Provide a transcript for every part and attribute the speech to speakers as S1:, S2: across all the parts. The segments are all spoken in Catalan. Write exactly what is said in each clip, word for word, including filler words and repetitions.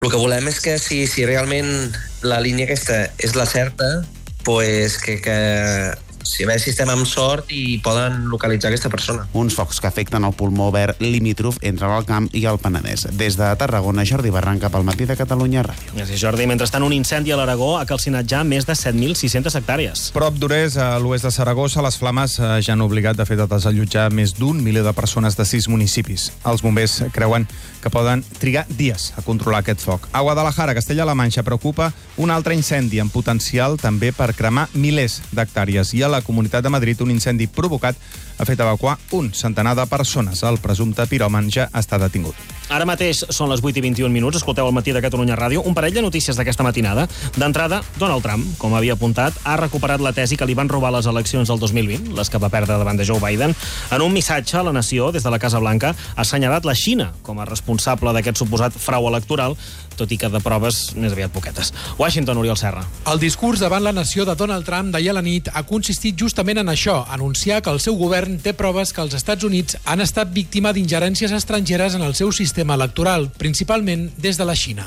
S1: El que volem és que si, si realment la línia aquesta és la certa, pues que, que si a veure si estem amb sort i poden localitzar aquesta persona.
S2: Uns focs que afecten el pulmó verd limítrof entre l'Alt Camp i el Penedès. Des de Tarragona, Jordi Barranca, pel Matí de Catalunya Ràdio.
S3: Gràcies, Jordi. Mentrestant, un incendi a l'Aragó ha calcinat ja més de set mil sis-centes hectàrees.
S4: Prop d'Ores, a l'oest de Saragossa, les flames ja han obligat, de fet, a desallotjar més d'un miler de persones de sis municipis. Els bombers creuen que poden trigar dies a controlar aquest foc. A Guadalajara, Castella-La Manxa, preocupa un altre incendi en potencial també per cremar milers d'hectàrees. I a la Comunitat de Madrid, un incendi provocat ha fet evacuar un centenar de persones. El presumpte piròman ja està detingut.
S3: Ara mateix són les vuit i vint-i-un minuts. Escolteu el Matí de Catalunya Ràdio. Un parell de notícies d'aquesta matinada. D'entrada, Donald Trump, com havia apuntat, ha recuperat la tesi que li van robar les eleccions del dos mil vint, les que va perdre davant de Joe Biden. En un missatge a la nació, des de la Casa Blanca, ha assenyalat la Xina com a responsable d'aquest suposat frau electoral, tot i que de proves més aviat poquetes. Washington, Oriol Serra.
S5: El discurs davant la nació de Donald Trump d'ahir a la nit ha consistit justament en això, anunciar que el seu govern té proves que els Estats Units han estat víctima d'ingerències estrangeres en el seu sistema electoral, principalment des de la Xina.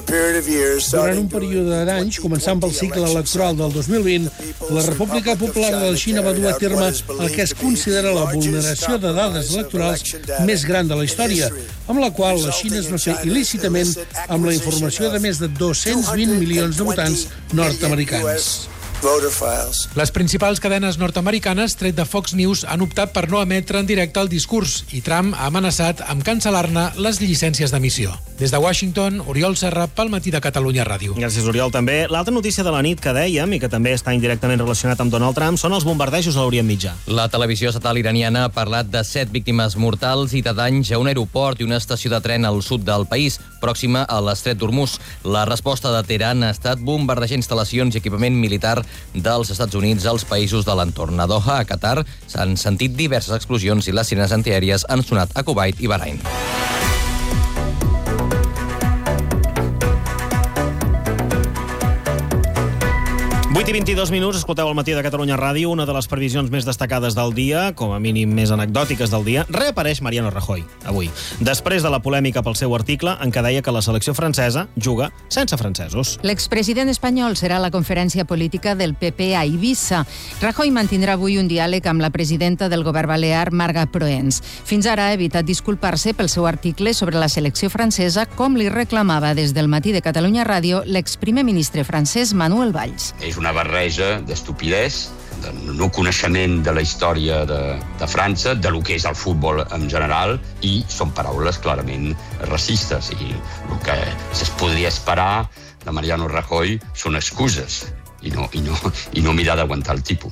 S6: Durant un període d'anys, començant pel cicle electoral del dos mil vint, la República Popular de la Xina va dur a terme el que es considera la vulneració de dades electorals més gran de la història, amb la qual la Xina es va fer il·lícitament amb la informació de més de dos-cents vint milions de votants nord-americans.
S5: Les principals cadenes nord-americanes, tret de Fox News, han optat per no emetre en directe el discurs i Trump ha amenaçat amb cancel·lar-ne les llicències d'emissió. Des de Washington, Oriol Serra, pel Matí de Catalunya Ràdio.
S3: Gràcies, Oriol. També l'altra notícia de la nit que dèiem, i que també està indirectament relacionat amb Donald Trump, són els bombardejos a l'Orient Mitjà.
S7: La televisió estatal iraniana ha parlat de set víctimes mortals i de danys a un aeroport i una estació de tren al sud del país, pròxima a l'estret d'Hormuz. La resposta de Teheran ha estat bombardejar instal·lacions i equipament militar dels Estats Units als països de l'entorn. A Doha, a Qatar, s'han sentit diverses explosions i les sirenes antiaèries han sonat a Kuwait i Bahrain.
S3: vuit i vint-i-dos minuts, escolteu el Matí de Catalunya Ràdio. Una de les previsions més destacades del dia, com a mínim més anecdòtiques del dia, reapareix Mariano Rajoy, avui, després de la polèmica pel seu article en què deia que la selecció francesa juga sense francesos.
S8: L'expresident espanyol serà a la conferència política del P P a Eivissa. Rajoy mantindrà avui un diàleg amb la presidenta del govern balear, Marga Proens. Fins ara ha evitat disculpar-se pel seu article sobre la selecció francesa, com li reclamava des del Matí de Catalunya Ràdio l'exprimer ministre francès Manuel Valls.
S9: És una barreja d'estupidesa, de no coneixement de la història de, de França, de lo que és el futbol en general, i són paraules clarament racistes. I el que es podria esperar de Mariano Rajoy són excuses i no, i no, i no mirar d'aguantar el tipus.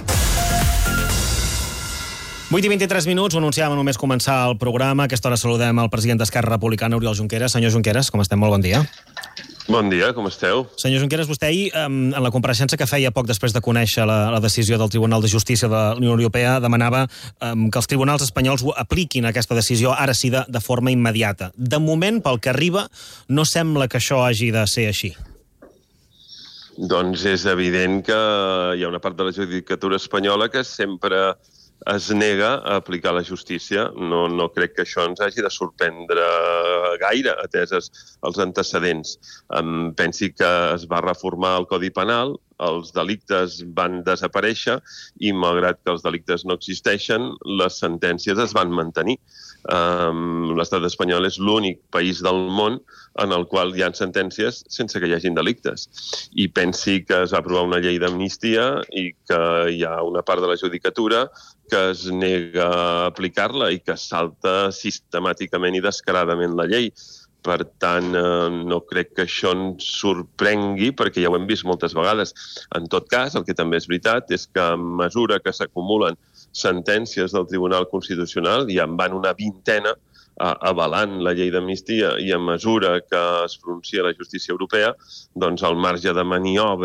S3: vuit i vint-i-tres minuts, ho anunciàvem només començar el programa. A aquesta hora saludem el president d'Esquerra Republicana, Oriol Junqueras. Senyor Junqueras, com estem? Molt bon dia.
S10: Bon dia, com esteu?
S3: Senyor Junqueras, vostè ahir, en la compareixença que feia poc després de conèixer la, la decisió del Tribunal de Justícia de la Unió Europea, demanava um, que els tribunals espanyols apliquin aquesta decisió, ara sí, de, de forma immediata. De moment, pel que arriba, no sembla que això hagi de ser així.
S10: Doncs és evident que hi ha una part de la judicatura espanyola que sempre es nega a aplicar la justícia. No, no crec que això ens hagi de sorprendre gaire, ateses els antecedents. Em pensi que es va reformar el Codi Penal, els delictes van desaparèixer i, malgrat que els delictes no existeixen, les sentències es van mantenir. Um, L'estat espanyol és l'únic país del món en el qual hi ha sentències sense que hi hagin delictes. I pensi que es va aprovar una llei d'amnistia i que hi ha una part de la judicatura que es nega a aplicar-la i que salta sistemàticament i descaradament la llei. Per tant, no crec que això ens sorprengui, perquè ja ho hem vist moltes vegades. En tot cas, el que també és veritat és que a mesura que s'acumulen sentències del Tribunal Constitucional, i en van una vintena avalant la llei d'amnistia, i a mesura que es pronuncia la justícia europea, doncs el marge de maniobra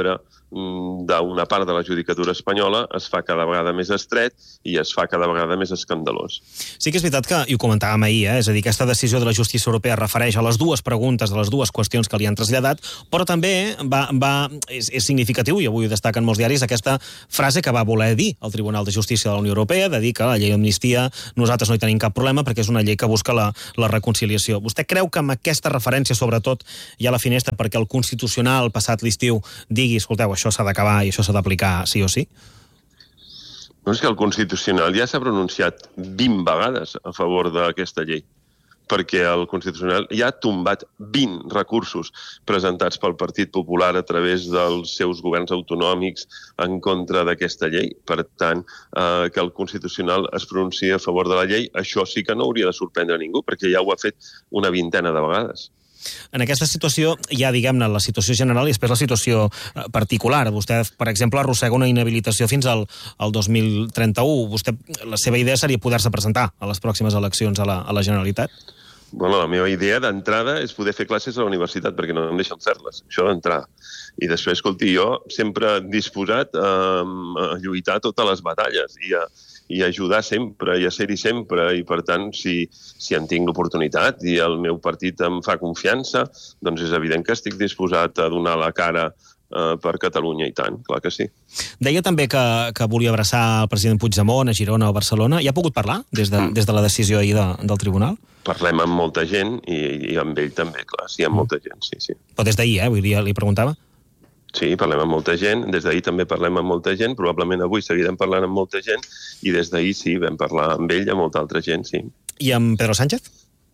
S10: d'una part de la judicatura espanyola es fa cada vegada més estret i es fa cada vegada més escandalós.
S3: Sí que és veritat que, i ho comentàvem ahir, eh? És a dir, aquesta decisió de la justícia europea refereix a les dues preguntes, a les dues qüestions que li han traslladat, però també va, va, és, és significatiu, i avui ho destaquen molts diaris, aquesta frase que va voler dir el Tribunal de Justícia de la Unió Europea, de dir que la llei d'amnistia nosaltres no hi tenim cap problema perquè és una llei que busca la, la reconciliació. Vostè creu que amb aquesta referència, sobretot, hi ha la finestra perquè el Constitucional, passat l'estiu, digui, escolteu, això s'ha d'acabar i això s'ha d'aplicar sí o sí?
S10: No, és que el Constitucional ja s'ha pronunciat vint vegades a favor d'aquesta llei, perquè el Constitucional ja ha tombat vint recursos presentats pel Partit Popular a través dels seus governs autonòmics en contra d'aquesta llei. Per tant, eh, que el Constitucional es pronunciï a favor de la llei, això sí que no hauria de sorprendre ningú, perquè ja ho ha fet una vintena de vegades.
S3: En aquesta situació hi ha, diguem-ne, la situació general i després la situació particular. Vostè, per exemple, arrossega una inhabilitació fins al, al dos mil trenta-u. Vostè, la seva idea seria poder-se presentar a les pròximes eleccions a la, a la Generalitat?
S10: Bueno, la meva idea d'entrada és poder fer classes a la universitat, perquè no em deixen fer-les. Això d'entrar. I després, escolti, jo sempre disposat a, a lluitar totes les batalles i a, i ajudar sempre, i a ser-hi sempre, i per tant, si, si en tinc l'oportunitat i el meu partit em fa confiança, doncs és evident que estic disposat a donar la cara eh, per Catalunya, i tant, clar que sí.
S3: Deia també que, que volia abraçar el president Puigdemont a Girona o Barcelona. Hi ha pogut parlar des de, mm. des de la decisió ahir de, del tribunal?
S10: Parlem amb molta gent i, i amb ell també, clar, sí, amb molta gent, sí, sí.
S3: Però des d'ahir, eh? Vull dir, li preguntava.
S10: Sí, parlem amb molta gent, des d'ahir també parlem amb molta gent, probablement avui seguirem parlant amb molta gent, i des d'ahir sí, vam parlar amb ell i amb molta altra gent, sí.
S3: I amb Pedro Sánchez?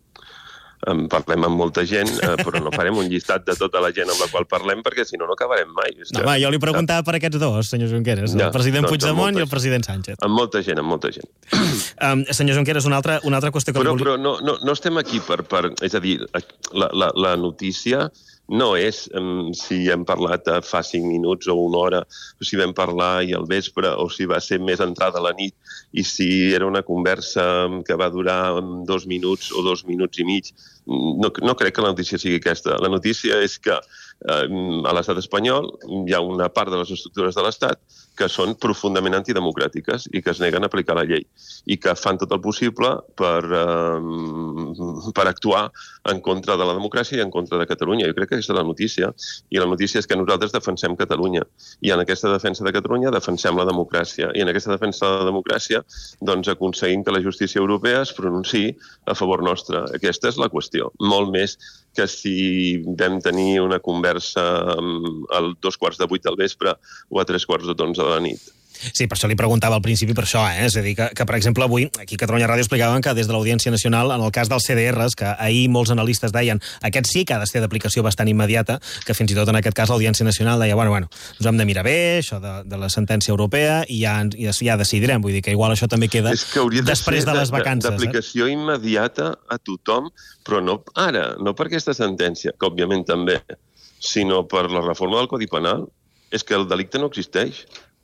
S10: En parlem amb molta gent, eh, però no farem un llistat de tota la gent amb la qual parlem, perquè si no, no acabarem mai. És
S3: no,
S10: que...
S3: va, jo li preguntava per aquests dos, senyor Junqueras, ja, el president doncs, Puigdemont molta... i el president Sánchez.
S10: Amb molta gent, amb molta gent.
S3: Um, senyor Junqueras, una altra, una altra qüestió que...
S10: Però,
S3: volia...
S10: però no, no, no estem aquí per, per... És a dir, la, la, la notícia no és um, si hem parlat fa cinc minuts o una hora, o si vam parlar i al vespre, o si va ser més entrada a la nit, i si era una conversa que va durar dos minuts o dos minuts i mig. No, no crec que la notícia sigui aquesta. La notícia és que eh, a l'estat espanyol hi ha una part de les estructures de l'estat que són profundament antidemocràtiques i que es neguen a aplicar la llei i que fan tot el possible per, eh, per actuar en contra de la democràcia i en contra de Catalunya. Jo crec que aquesta és la notícia, i la notícia és que nosaltres defensem Catalunya, i en aquesta defensa de Catalunya defensem la democràcia, i en aquesta defensa de la democràcia doncs aconseguim que la justícia europea es pronunciï a favor nostre. Aquesta és la qüestió, molt més que si vam tenir una conversa a dos quarts de vuit del vespre o a tres quarts de onze de la nit.
S3: Sí, per això li preguntava al principi per això, eh? És a dir, que, que per exemple avui aquí a Catalunya Ràdio explicaven que des de l'Audiència Nacional, en el cas dels C D Rs, que ahir molts analistes deien aquest sí que ha de ser d'aplicació bastant immediata, que fins i tot en aquest cas l'Audiència Nacional deia, bueno, bueno, ens hem de mirar bé, això de, de la sentència europea, i ja, ja, ja decidirem, vull dir que igual això també queda
S10: de
S3: després de les vacances.
S10: D'aplicació eh? immediata a tothom, però no ara, no per aquesta sentència, que òbviament també, sinó per la reforma del Codi Penal. És que el delicte no existeix.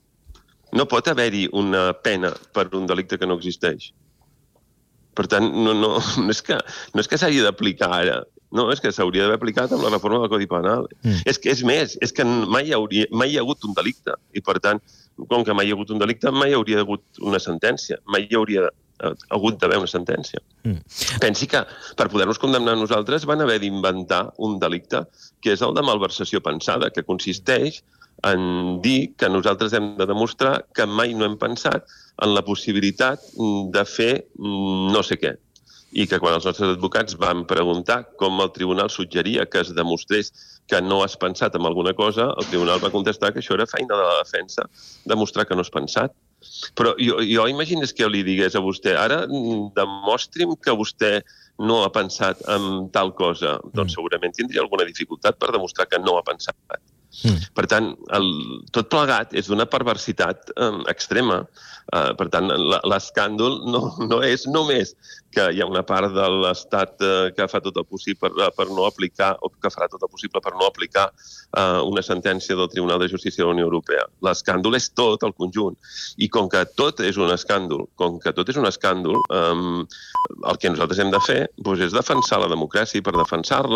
S10: No pot haver-hi una pena per un delicte que no existeix. Per tant, no, no, no és que, no és que s'hagi d'aplicar ara, no, és que s'hauria d'haver aplicat amb la reforma del Codi Penal. Mm. És que és més, és que mai hi, hauria, mai hi ha hagut un delicte, i per tant, com que mai hi ha hagut un delicte, mai hi hauria hagut una sentència, mai hi hauria hagut d'haver una sentència. Mm. Pensi que per poder-nos condemnar nosaltres van haver d'inventar un delicte que és el de malversació pensada, que consisteix en dir que nosaltres hem de demostrar que mai no hem pensat en la possibilitat de fer no sé què. I que quan els nostres advocats van preguntar com el tribunal suggeria que es demostrés que no has pensat en alguna cosa, el tribunal va contestar que això era feina de la defensa, demostrar que no has pensat. Però jo, jo imagines que jo li digués a vostè, ara demostri'm que vostè no ha pensat en tal cosa. Doncs segurament tindria alguna dificultat per demostrar que no ha pensat. Mm. Per tant, el, tot plegat és d'una perversitat eh, extrema. Eh, per tant, l'escàndol no, no és només que hi ha una part de l'Estat eh, que fa tot el possible per, per no aplicar, o que farà tot el possible per no aplicar eh, una sentència del Tribunal de Justícia de la Unió Europea. L'escàndol és tot el conjunt. I com que tot és un escàndol, com que tot és un escàndol, eh, el que nosaltres hem de fer doncs, és defensar la democràcia, i per defensar-la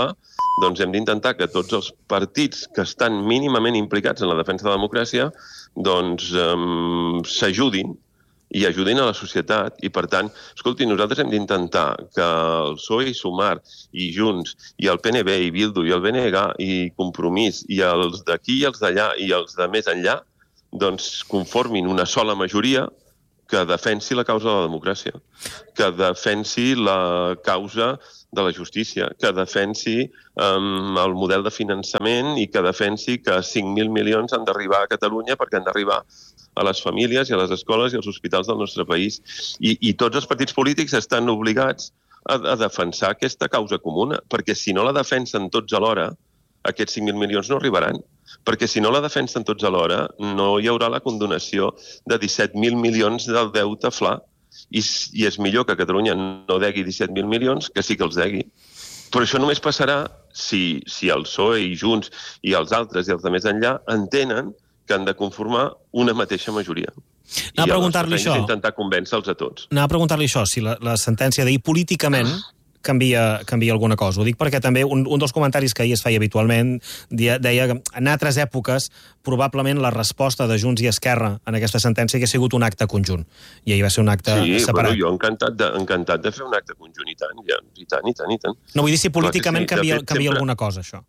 S10: doncs hem d'intentar que tots els partits que estan mínimament implicats en la defensa de la democràcia doncs um, s'ajudin i ajudin a la societat. I, per tant, escolti, nosaltres hem d'intentar que el P S O E i Sumar i Junts i el P N B i Bildu i el B N G i Compromís i els d'aquí i els d'allà i els de més enllà doncs conformin una sola majoria que defensi la causa de la democràcia, que defensi la causa de la justícia, que defensi um, el model de finançament i que defensi que cinc mil milions han d'arribar a Catalunya perquè han d'arribar a les famílies i a les escoles i als hospitals del nostre país. I, i tots els partits polítics estan obligats a, a defensar aquesta causa comuna, perquè si no la defensen tots alhora, aquests cinc mil milions no arribaran. Perquè si no la defensen tots alhora, no hi haurà la condonació de disset mil milions del deute F L A. I, i és millor que Catalunya no degui disset mil milions que sí que els degui. Però això només passarà si, si el P S O E i Junts i els altres i els de més enllà entenen que han de conformar una mateixa majoria.
S3: Anava a preguntar-li això.
S10: I intentar convèncer-los a tots.
S3: Anava a preguntar-li això, si la, la sentència d'ahir políticament canvia, canvia alguna cosa. Ho dic perquè també un, un dels comentaris que ahir es feia habitualment deia que en altres èpoques probablement la resposta de Junts i Esquerra en aquesta sentència hauria sigut un acte conjunt. I ahir va ser un acte
S10: sí,
S3: separat.
S10: Sí, bueno, jo encantat de, encantat de fer un acte conjunt, i tant, ja, i tant, i tant, i tant.
S3: No, vull dir si políticament
S10: sí,
S3: canvia,
S10: fet,
S3: canvia
S10: sempre,
S3: alguna cosa, això.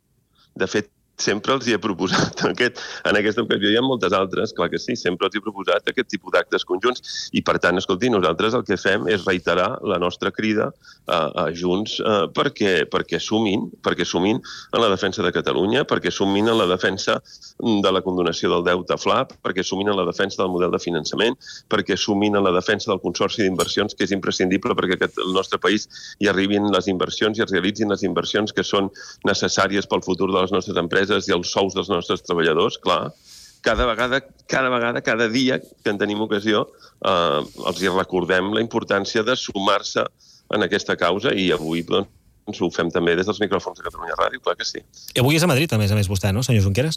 S10: De fet, sempre els hi he proposat, aquest, en aquesta ocasió hi ha moltes altres, clar que sí, sempre els he proposat aquest tipus d'actes conjunts i, per tant, escolti, nosaltres el que fem és reiterar la nostra crida a, a Junts eh, perquè, perquè sumin, perquè sumin en la defensa de Catalunya, perquè sumin en la defensa de la condonació del deute F L A, perquè sumin en la defensa del model de finançament, perquè sumin en la defensa del consorci d'inversions, que és imprescindible perquè el nostre país hi arribin les inversions i es realitzin les inversions que són necessàries pel futur de les nostres empreses i els sous dels nostres treballadors, clar. Cada vegada, cada vegada, cada dia que en tenim ocasió, eh, els hi recordem la importància de sumar-se en aquesta causa i avui doncs, ho fem també des dels micròfons de Catalunya Ràdio, clar que sí.
S3: I avui és a Madrid, a més a més, vostè, no, senyor Junqueras?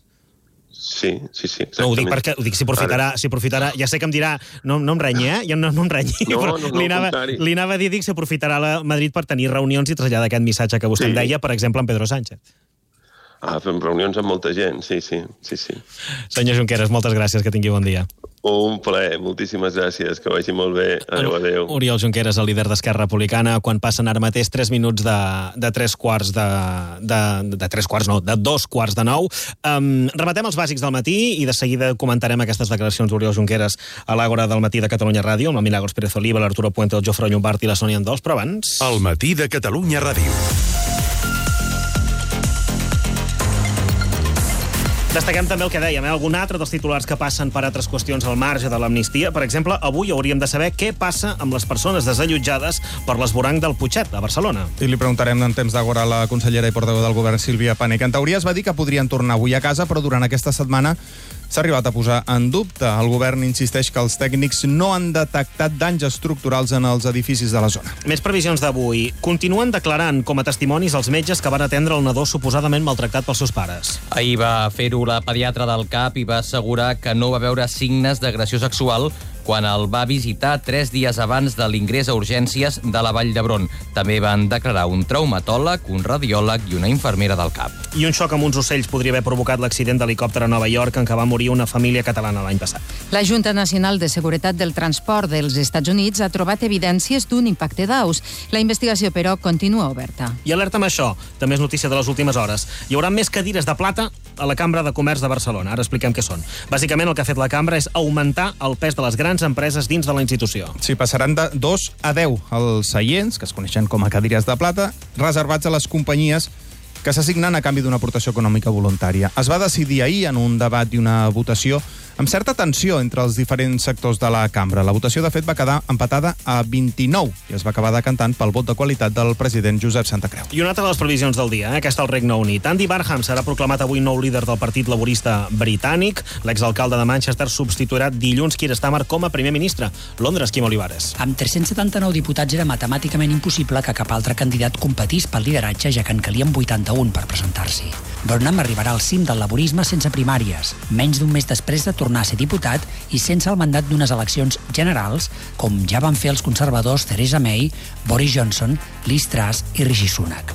S10: Sí, sí, sí.
S3: No, ho dic perquè ho dic, si aprofitarà, si aprofitarà, ja sé que em dirà, no, no em renyi, eh? Ja no, no em renyi,
S10: no,
S3: però
S10: no, no,
S3: li, anava, li anava a dir, dic, si aprofitarà la Madrid per tenir reunions i traslladar aquest missatge que vostè sí. em deia, per exemple, en Pedro Sánchez.
S10: Ah, fem reunions amb molta gent, sí, sí, sí, sí.
S3: Senyor Junqueras, moltes gràcies, que tingui bon dia.
S10: Un plaer, moltíssimes gràcies, que vagi molt bé. Adéu, adéu.
S3: Oriol Junqueras, el líder d'Esquerra Republicana, quan passen ara mateix tres minuts de, de tres quarts de, de, de tres quarts, no, de dos quarts de nou. Um, rematem els bàsics del matí i de seguida comentarem aquestes declaracions d'Oriol Junqueras a l'Àgora del matí de Catalunya Ràdio, amb la Milagros Pérez Oliva, l'Arturo Puente, el Jofre Llombart i la Sònia Andols, però abans...
S11: El matí de Catalunya Ràdio.
S3: Destaquem també el que dèiem, eh? Algun altre dels titulars que passen per altres qüestions al marge de l'amnistia. Per exemple, avui hauríem de saber què passa amb les persones desallotjades per l'esvoranc del Putxet, a Barcelona.
S4: I li preguntarem en temps d'Àgora a la consellera i portaveu del govern, Sílvia Pané, que en teoria es va dir que podrien tornar avui a casa, però durant aquesta setmana s'ha arribat a posar en dubte. El govern insisteix que els tècnics no han detectat danys estructurals en els edificis de la zona.
S3: Més previsions d'avui. Continuen declarant com a testimonis els metges que van atendre el nadó suposadament maltractat pels seus pares.
S7: Ahir va fer-ho la pediatra del C A P i va assegurar que no va veure signes d'agressió sexual quan el va visitar tres dies abans de l'ingrés a urgències de la Vall d'Hebron. També van declarar un traumatòleg, un radiòleg i una infermera del C A P.
S3: I un xoc amb uns ocells podria haver provocat l'accident d'helicòpter a Nova York en què va morir una família catalana l'any passat.
S8: La Junta Nacional de Seguretat del Transport dels Estats Units ha trobat evidències d'un impacte d'aus. La investigació, però, continua oberta.
S3: I alerta amb això, també és notícia de les últimes hores. Hi haurà més cadires de plata a la Cambra de Comerç de Barcelona. Ara expliquem què són. Bàsicament, el que ha fet la Cambra és augmentar el pes de les grans empreses dins de la institució.
S4: Sí, passaran de dos a deu els seients, que es coneixen com a cadires de plata, reservats a les companyies que s'assignen a canvi d'una aportació econòmica voluntària. Es va decidir ahir en un debat i una votació amb certa tensió entre els diferents sectors de la cambra. La votació, de fet, va quedar empatada a vint-i-nou i es va acabar decantant pel vot de qualitat del president Josep Santacreu.
S3: I una altra de les previsions del dia, eh? Aquesta al Regne Unit. Andy Barham serà proclamat avui nou líder del Partit Laborista Britànic. L'exalcalde de Manchester substituirà dilluns Keir Starmer com a primer ministre. Londres, Quim Olivares.
S12: Amb tres-cents setanta-nou diputats era matemàticament impossible que cap altre candidat competís pel lideratge, ja que en calien vuitanta-un per presentar-s'hi. Burnham arribarà al cim del laborisme sense primàries, menys d'un mes després de tornar a ser diputat i sense el mandat d'unes eleccions generals, com ja van fer els conservadors Theresa May, Boris Johnson, Liz Truss i Rishi Sunak.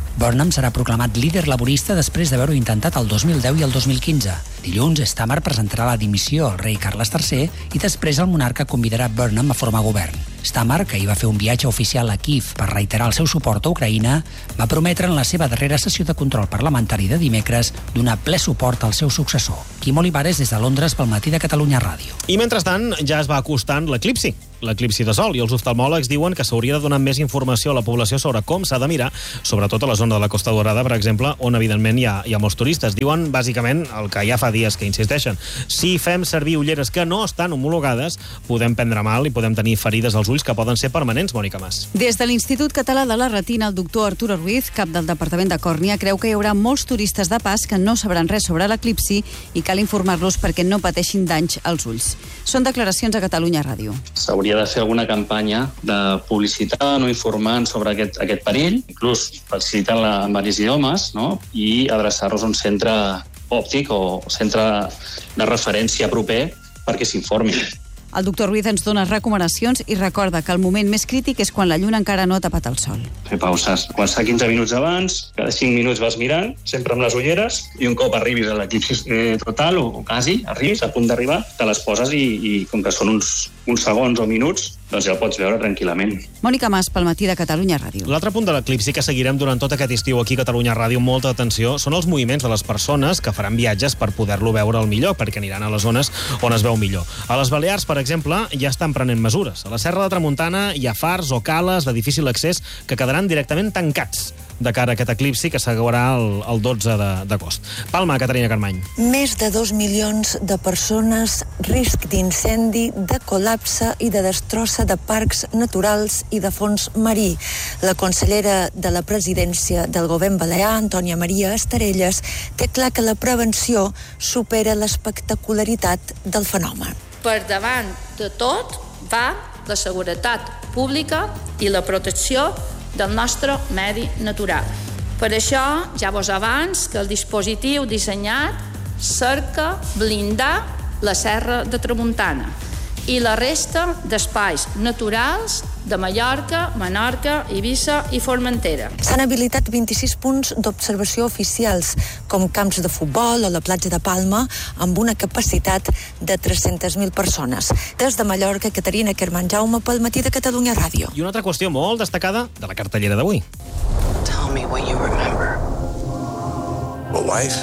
S12: Burnham serà proclamat líder laborista després d'haver-ho intentat el dos mil deu i el dos mil quinze. Dilluns, Starmer presentarà la dimissió al rei Carles tercer i després el monarca convidarà Burnham a formar govern. Starmer, que hi va fer un viatge oficial a Kiev per reiterar el seu suport a Ucraïna, va prometre en la seva darrera sessió de control parlamentari de dimecres donar ple suport al seu successor. Quim Olivares, des de Londres, pel Matí de Catalunya Ràdio.
S3: I mentrestant ja es va acostant l'eclipsi, l'eclipsi de sol, i els oftalmòlegs diuen que s'hauria de donar més informació a la població sobre com s'ha de mirar, sobretot a la zona de la Costa Dorada, per exemple, on evidentment hi ha, hi ha molts turistes. Diuen, bàsicament, el que ja fa dies que insisteixen. Si fem servir ulleres que no estan homologades, podem prendre mal i podem tenir ferides als ulls que poden ser permanents, Mònica Mas.
S13: Des de l'Institut Català de la Retina, el doctor Arturo Ruiz, cap del Departament de Còrnia, creu que hi haurà molts turistes de pas que no sabran res sobre l'eclipsi i cal informar-los perquè no pateixin danys als ulls. Són declaracions a Catalunya Ràdio.
S14: S'hauria de fer alguna campanya de publicitat, no, informant sobre aquest, aquest perill, inclús facilitant-la en diversos idiomes, no? I adreçar-los a un centre òptic o centre de referència proper perquè s'informin.
S13: El doctor Ruiz ens dona recomanacions i recorda que el moment més crític és quan la lluna encara no ha tapat el sol.
S14: Fer pauses. Començar quinze minuts abans, cada cinc minuts vas mirant, sempre amb les ulleres, i un cop arribis a l'eclipsi eh, total, o, o quasi, arribis, a punt d'arribar, te les poses i, i com que són uns, uns segons o minuts, doncs ja el pots veure tranquil·lament.
S13: Mònica Mas, pel Matí de Catalunya Ràdio.
S3: L'altre punt de l'eclipsi que seguirem durant tot aquest estiu aquí a Catalunya Ràdio, molta atenció, són els moviments de les persones que faran viatges per poder-lo veure al millor, perquè aniran a les zones on es veu millor. A les Balears, per exemple, ja estan prenent mesures. A la Serra de Tramuntana hi ha fars o cales de difícil accés que quedaran directament tancats de cara a aquest eclipsi que s'acabarà el, el dotze d'agost. Palma, Caterina Carmany.
S15: Més de dos milions de persones, risc d'incendi, de col·lapse i de destrossa de parcs naturals i de fons marí. La consellera de la presidència del govern balear, Antònia Maria Estarelles, té clar que la prevenció supera l'espectacularitat del fenomen.
S16: Per davant de tot va la seguretat pública i la protecció del nostre medi natural. Per això, ja vos abans que el dispositiu dissenyat cerca blindar la Serra de Tramuntana i la resta d'espais naturals de Mallorca, Menorca, Eivissa i Formentera.
S15: S'han habilitat vint-i-sis punts d'observació oficials, com camps de futbol o la platja de Palma, amb una capacitat de tres-centes mil persones. Des de Mallorca, Caterina Carmany Jaume, pel Matí de Catalunya Ràdio.
S3: I una altra qüestió molt destacada de la cartellera d'avui.
S17: Tell me what you remember. A wife?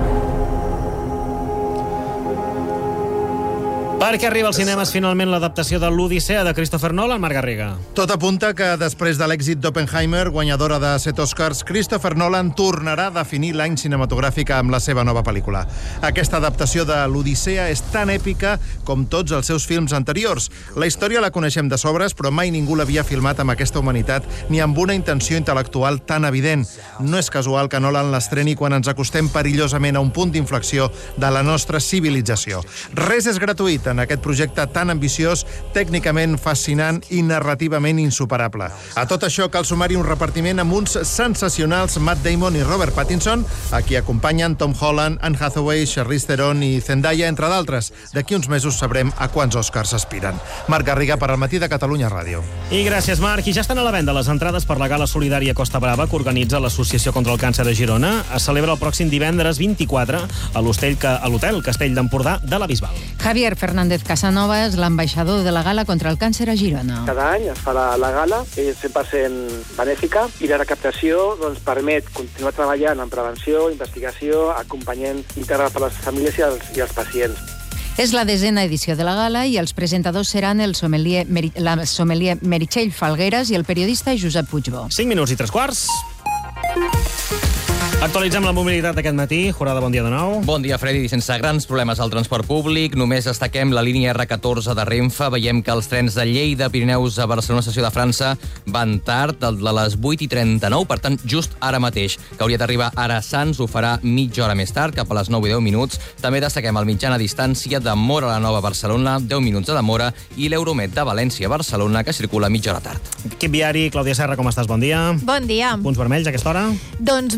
S3: Perquè arriba als cinemes finalment l'adaptació de l'Odissea de Christopher Nolan, Marc Garriga.
S18: Tot apunta que després de l'èxit d'Oppenheimer, guanyadora de set Oscars, Christopher Nolan tornarà a definir l'any cinematogràfic amb la seva nova pel·lícula. Aquesta adaptació de l'Odissea és tan èpica com tots els seus films anteriors. La història la coneixem de sobres, però mai ningú l'havia filmat amb aquesta humanitat ni amb una intenció intel·lectual tan evident. No és casual que Nolan l'estreni quan ens acostem perillosament a un punt d'inflexió de la nostra civilització. Res és gratuït en aquest projecte tan ambiciós, tècnicament fascinant i narrativament insuperable. A tot això cal sumar-hi un repartiment amb uns sensacionals Matt Damon i Robert Pattinson, a qui acompanyen Tom Holland, Anne Hathaway, Charlize Theron i Zendaya, entre d'altres. D'aquí uns mesos sabrem a quants Oscars aspiren. Marc Garriga per al Matí de Catalunya Ràdio.
S3: I gràcies, Marc. I ja estan a la venda les entrades per la gala solidària Costa Brava que organitza l'Associació contra el Càncer a Girona. Es celebra el pròxim divendres vint-i-quatre a l'hotel a l'Hotel Castell d'Empordà de la Bisbal.
S8: Javier Fernández Casanova és l'ambaixador de la gala contra el càncer a Girona.
S19: Cada any es fa la, la gala, és cent per cent benèfica, i la recaptació doncs, permet continuar treballant en prevenció, investigació, acompanyant integral per les famílies i els, i els pacients.
S8: És la desena edició de la gala i els presentadors seran el sommelier, la sommelier Meritxell Falgueras i el periodista Josep Puigbó.
S3: cinc minuts i tres quarts. Actualitzem la mobilitat d'aquest matí. Jurada, bon dia de nou.
S7: Bon dia, Freddy. Sense grans problemes al transport públic, només destaquem la línia erre catorze de Renfe. Veiem que els trens de Lleida, Pirineus a Barcelona, estació de França, van tard, el de les vuit i trenta-nou, per tant, just ara mateix. Que hauria d'arribar ara a Sants, ho farà mitja hora més tard, cap a les nou i deu minuts. També destaquem el mitjana distància de Móra a la Nova Barcelona, deu minuts de demora, i l'Euromet de València a Barcelona, que circula mitja hora tard.
S3: Equip viari, Clàudia Serra, com estàs? Bon dia.
S20: Bon dia.
S3: Punts vermells a aquesta hora?
S20: Doncs mira, aquesta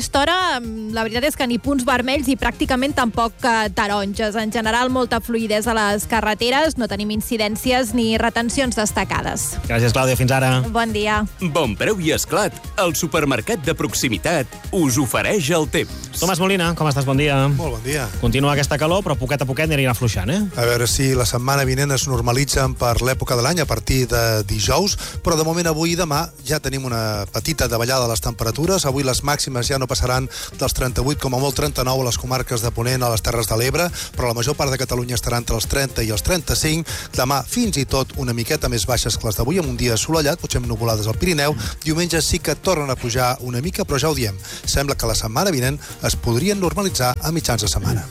S20: aquesta hora la veritat és que ni punts vermells i pràcticament tampoc taronges. En general, molta fluïdesa a les carreteres, no tenim incidències ni retencions destacades.
S3: Gràcies, Clàudia. Fins ara.
S20: Bon dia.
S11: Bon preu i esclat. El supermercat de proximitat us ofereix el temps.
S3: Tomàs Molina, com estàs? Bon dia.
S21: Molt bon dia.
S3: Continua aquesta calor, però poquet a poquet anirà afluixant, eh?
S21: A veure si la setmana vinent es normalitzen per l'època de l'any a partir de dijous, però de moment avui i demà ja tenim una petita davallada de les temperatures. Avui les màximes ja no passaran dels trenta-vuit, com a molt trenta-nou a les comarques de Ponent, a les Terres de l'Ebre, però la major part de Catalunya estarà entre els trenta i els trenta-cinc. Demà fins i tot una miqueta més baixes que les d'avui, amb un dia assolellat, potser amb nuvolades al Pirineu. Diumenge sí que tornen a pujar una mica, però ja ho diem. Sembla que la setmana vinent es podrien normalitzar a mitjans de setmana.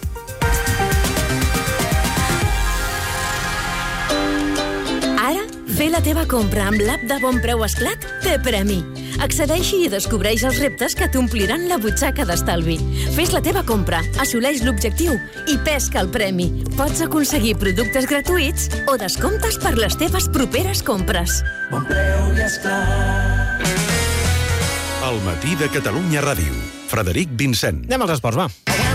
S22: Ara, fer la teva compra amb l'app de Bon Preu Esclat té premi. Accedeixi i descobreix els reptes que t'ompliran la butxaca d'estalvi. Fes la teva compra, assoleix l'objectiu i pesca el premi. Pots aconseguir productes gratuïts o descomptes per les teves properes compres.
S11: Bon Preu i Esclat. El matí de Catalunya Ràdio. Frederic Vincent.
S3: Anem als esports, va.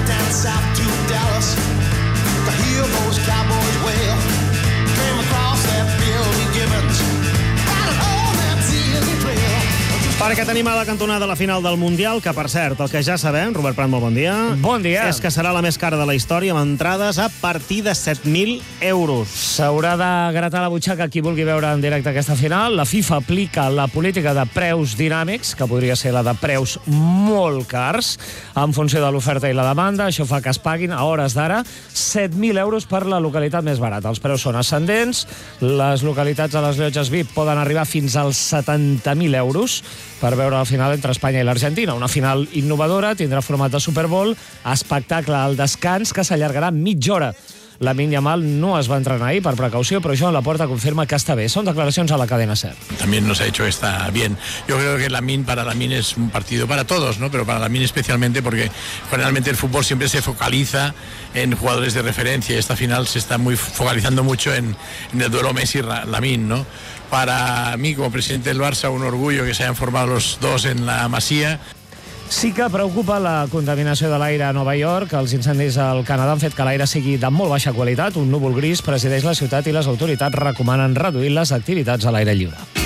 S3: Perquè tenim a la cantonada la final del Mundial, que, per cert, el que ja sabem, Robert Prat, molt bon dia.
S23: Bon dia.
S3: És que serà la més cara de la història, amb entrades a partir de set mil euros.
S23: S'haurà de gratar la butxaca qui vulgui veure en directe aquesta final. La FIFA aplica la política de preus dinàmics, que podria ser la de preus molt cars, en funció de l'oferta i la demanda. Això fa que es paguin, a hores d'ara, set mil euros per la localitat més barata. Els preus són ascendents. Les localitats a les llotges V I P poden arribar fins als setanta mil euros per veure la final entre Espanya i l'Argentina. Una final innovadora, tindrà format de Super Bowl, espectacle al descans que s'allargarà mitja hora. Lamine Yamal no es va entrenar ahir per precaució, però Joan Laporta confirma que està bé. Són declaracions a la cadena SER.
S24: También nos ha hecho que está bien. Yo creo que Lamine, para Lamine es un partido para todos, ¿no? Pero para Lamine especialmente porque generalmente el fútbol siempre se focaliza en jugadores de referencia y esta final se está muy focalizando mucho en, en el duelo Messi-Lamine, ¿no? Para mí, como presidente del Barça, un orgullo que se hayan formado los dos en la Masía.
S23: Sí que preocupa la contaminació de l'aire a Nova York. Els incendis al Canadà han fet que l'aire sigui de molt baixa qualitat. Un núvol gris presideix la ciutat i les autoritats recomanen reduir les activitats a l'aire lliure.